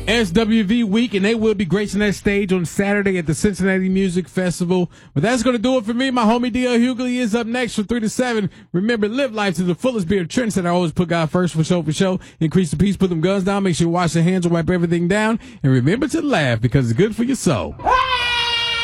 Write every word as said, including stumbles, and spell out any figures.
S W V week, and they will be gracing that stage on Saturday at the Cincinnati Music Festival. But that's going to do it for me. My homie D L Hughley is up next from three to seven. Remember, live life to the fullest. Be a trendsetter. Always put God first, for show, for show. Increase the peace, put them guns down. Make sure you wash your hands and wipe everything down. And remember to laugh, because it's good for your soul.